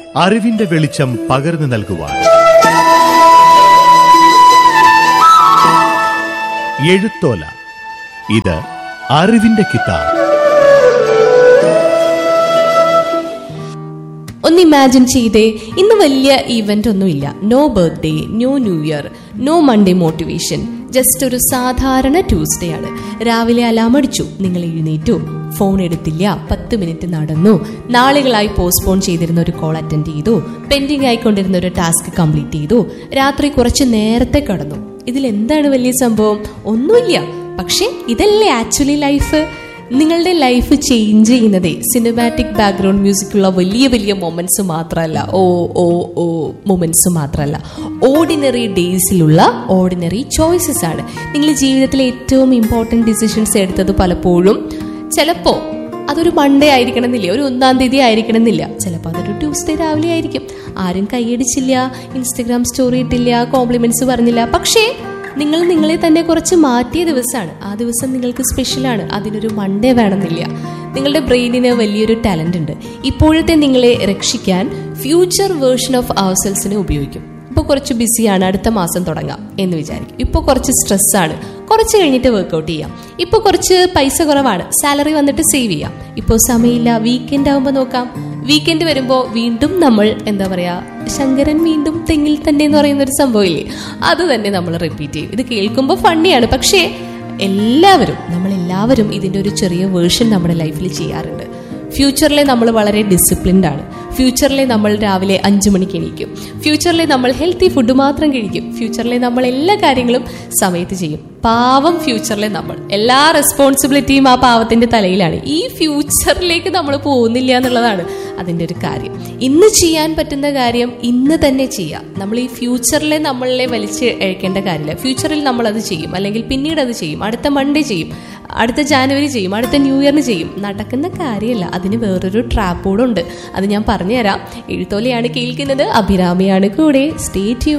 അറിവിന്റെ വെളിച്ചം പകർന്നു നൽകുവാൻ. എഴുത്തോല, ഇത് അറിവിന്റെ കിതാബ്. ഒന്ന് ഇമാജിൻ ചെയ്തേ, ഇന്ന് വലിയ ഈവന്റ് ഒന്നുമില്ല. No birthday, no new year, no Monday motivation. Just ഒരു സാധാരണ ട്യൂസ്ഡേ ആണ്. രാവിലെ അലാം അടിച്ചു, നിങ്ങൾ എഴുന്നേറ്റു, ഫോൺ എടുത്തില്ല, 10 മിനിറ്റ് നടന്നു, നാളുകളായി പോസ്റ്റ്പോൺ ചെയ്തിരുന്ന ഒരു കോൾ അറ്റൻഡ് ചെയ്തു, പെൻഡിങ് ആയിക്കൊണ്ടിരുന്ന ഒരു ടാസ്ക് കംപ്ലീറ്റ് ചെയ്തു, രാത്രി കുറച്ച് നേരത്തെ കടന്നു. ഇതിൽ എന്താണ് വലിയ സംഭവം? ഒന്നുമില്ല. പക്ഷെ ഇതല്ലേ ആക്ച്വലി ലൈഫ്. നിങ്ങളുടെ ലൈഫ് ചേഞ്ച് ചെയ്യുന്നതേ സിനിമാറ്റിക് ബാക്ക്ഗ്രൗണ്ട് മ്യൂസിക്കുള്ള വലിയ വലിയ മൊമെന്റ്സ് മാത്രമല്ല, മൊമെന്റ്സ് മാത്രമല്ല, ഓർഡിനറി ഡേയ്സിലുള്ള ഓർഡിനറി ചോയ്സസ് ആണ്. നിങ്ങൾ ജീവിതത്തിലെ ഏറ്റവും ഇമ്പോർട്ടൻറ്റ് ഡിസിഷൻസ് എടുത്തത് പലപ്പോഴും ചിലപ്പോൾ അതൊരു മൺഡേ ആയിരിക്കണം എന്നില്ല, ഒരു 1-ാം തീയതി ആയിരിക്കണം എന്നില്ല, ചിലപ്പോൾ അതൊരു ട്യൂസ്ഡേ രാവിലെ ആയിരിക്കും. ആരും കൈയടിച്ചില്ല, ഇൻസ്റ്റഗ്രാം സ്റ്റോറി ഇട്ടില്ല, കോംപ്ലിമെന്റ്സ് പറഞ്ഞില്ല, പക്ഷേ നിങ്ങൾ നിങ്ങളെ തന്നെ കുറച്ച് മാറ്റിയ ദിവസമാണ്. ആ ദിവസം നിങ്ങൾക്ക് സ്പെഷ്യലാണ്. അതിനൊരു മൺഡേ വേണമെന്നില്ല. നിങ്ങളുടെ ബ്രെയിനിന് വലിയൊരു ടാലന്റ് ഉണ്ട്. ഇപ്പോഴത്തെ നിങ്ങളെ രക്ഷിക്കാൻ ഫ്യൂച്ചർ വേർഷൻ ഓഫ് അവർസെൽസിനെ ഉപയോഗിക്കും. ഇപ്പോൾ കുറച്ച് ബിസിയാണ്, അടുത്ത മാസം തുടങ്ങാം എന്ന് വിചാരിക്കും. ഇപ്പോൾ കുറച്ച് സ്ട്രെസ്സാണ്, കുറച്ച് കഴിഞ്ഞിട്ട് വർക്കൗട്ട് ചെയ്യാം. ഇപ്പോൾ കുറച്ച് പൈസ കുറവാണ്, സാലറി വന്നിട്ട് സേവ് ചെയ്യാം. ഇപ്പോൾ സമയമില്ല, വീക്കെൻഡ് ആകുമ്പോൾ നോക്കാം. വീക്കെൻഡ് വരുമ്പോൾ വീണ്ടും നമ്മൾ എന്താ പറയാ, ശങ്കരൻ വീണ്ടും തെങ്ങിൽ തന്നെ എന്ന് പറയുന്നൊരു സംഭവമില്ലേ, അത് തന്നെ നമ്മൾ റിപ്പീറ്റ് ചെയ്യും. ഇത് കേൾക്കുമ്പോൾ ഫണ്ണിയാണ്, പക്ഷേ നമ്മളെല്ലാവരും ഇതിൻ്റെ ഒരു ചെറിയ വേർഷൻ നമ്മുടെ ലൈഫിൽ ചെയ്യാറുണ്ട്. ഫ്യൂച്ചറിലെ നമ്മൾ വളരെ ഡിസിപ്ലിൻഡ് ആണ്. ഫ്യൂച്ചറിലെ നമ്മൾ രാവിലെ 5 മണിക്ക് എണീക്കും. ഫ്യൂച്ചറിലെ നമ്മൾ ഹെൽത്തി ഫുഡ് മാത്രം കഴിക്കും. ഫ്യൂച്ചറിലെ നമ്മൾ എല്ലാ കാര്യങ്ങളും സമയത്ത് ചെയ്യും. പാവം ഫ്യൂച്ചറിലെ നമ്മൾ, എല്ലാ റെസ്പോൺസിബിലിറ്റിയും ആ പാവത്തിന്റെ തലയിലാണ്. ഈ ഫ്യൂച്ചറിലേക്ക് നമ്മൾ പോകുന്നില്ല എന്നുള്ളതാണ് അതിൻ്റെ ഒരു കാര്യം. ഇന്ന് ചെയ്യാൻ പറ്റുന്ന കാര്യം ഇന്ന് തന്നെ ചെയ്യാം. നമ്മൾ ഈ ഫ്യൂച്ചറിലെ നമ്മളെ വലിച്ച് അഴക്കേണ്ട കാര്യമില്ല. ഫ്യൂച്ചറിൽ നമ്മൾ അത് ചെയ്യും, അല്ലെങ്കിൽ പിന്നീട് അത് ചെയ്യും, അടുത്ത മൺഡേ ചെയ്യും, അടുത്ത ജാനുവരി ചെയ്യും, അടുത്ത ന്യൂ ഇയറിന് ചെയ്യും. നടക്കുന്ന കാര്യമല്ല. അതിന് വേറൊരു ട്രാപ്പ് കൂടെ ഉണ്ട്. അത് ഞാൻ പറഞ്ഞുതരാം. എഴുത്തോലയാണ് കേൾക്കുന്നത്, അഭിരാമിയാണ് കൂടെ. Stay tune.